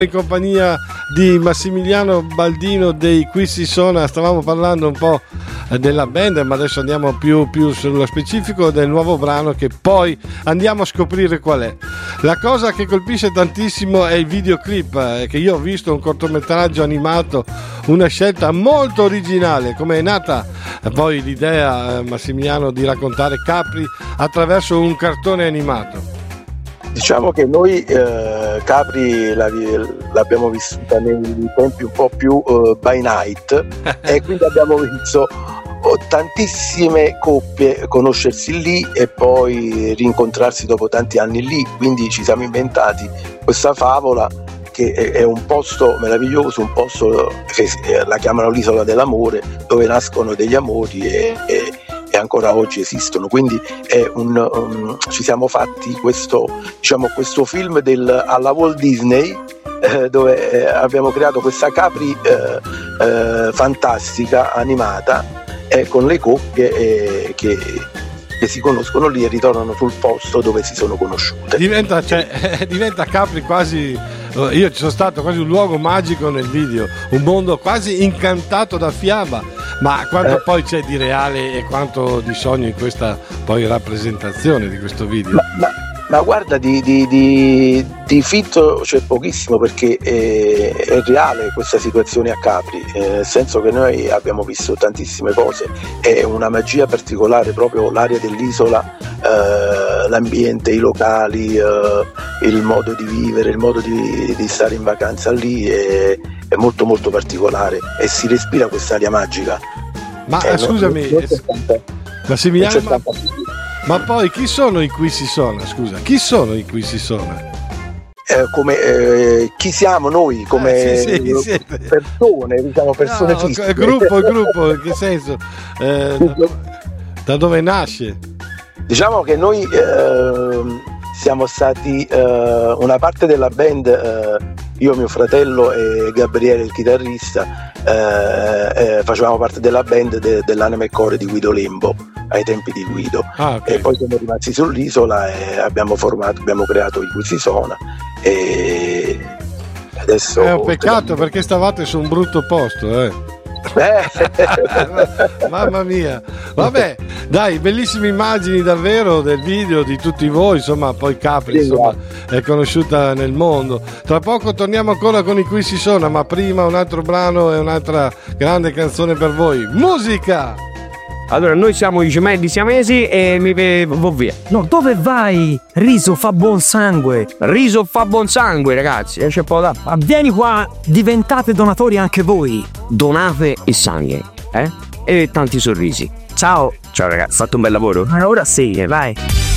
in compagnia di Massimiliano Baldino dei Qui si suona. Stavamo parlando un po' della band, ma adesso andiamo più sullo specifico del nuovo brano, che poi andiamo a scoprire qual è. La cosa che colpisce tantissimo è il videoclip, che io ho visto, un cortometraggio animato, una scelta molto originale. Come è nata poi l'idea, Massimiliano, di raccontare Capri attraverso un cartone animato? Diciamo che noi Capri l'abbiamo vissuta nei tempi un po' più by night e quindi abbiamo visto tantissime coppie conoscersi lì e poi rincontrarsi dopo tanti anni lì, quindi ci siamo inventati questa favola che è un posto meraviglioso, un posto che la chiamano l'isola dell'amore, dove nascono degli amori e ancora oggi esistono. Quindi ci siamo fatti questo film alla Walt Disney, dove abbiamo creato questa Capri fantastica, animata, con le coppie che si conoscono lì e ritornano sul posto dove si sono conosciute. Diventa Capri quasi, io ci sono stato, quasi un luogo magico nel video, un mondo quasi incantato da fiaba, ma quanto poi c'è di reale e quanto di sogno in questa poi rappresentazione di questo video? Ma guarda, di fitto c'è pochissimo, perché è reale questa situazione a Capri, nel senso che noi abbiamo visto tantissime cose, è una magia particolare proprio l'aria dell'isola, l'ambiente, i locali, il modo di vivere, il modo di stare in vacanza lì è molto molto particolare e si respira quest'aria magica. Ma scusami, Massimiliano, ma poi chi sono i Qui si suona? Scusa, chi sono i Qui si suona? Chi siamo noi come persone, diciamo persone fisiche. Il gruppo, in che senso? Da dove nasce? Diciamo che noi siamo stati una parte della band, io, mio fratello e Gabriele il chitarrista, facevamo parte della band dell'Anime Core di Guido Lembo ai tempi di Guido. Okay. E poi siamo rimasti sull'isola e abbiamo creato i Qui si suona, e adesso è un peccato perché stavate su un brutto posto, mamma mia. Vabbè, dai, bellissime immagini davvero del video di tutti voi, insomma. Poi Capri, insomma, è conosciuta nel mondo. Tra poco torniamo ancora con i Qui si suona, ma prima un altro brano e un'altra grande canzone per voi. Musica! Allora, noi siamo i gemelli siamesi e mi vado via. No, dove vai? Riso fa buon sangue. Riso fa buon sangue, ragazzi. C'è poco da. Ma vieni qua, diventate donatori anche voi. Donate il sangue, e tanti sorrisi. Ciao. Ciao ragazzi, fatto un bel lavoro. Ora sì, vai.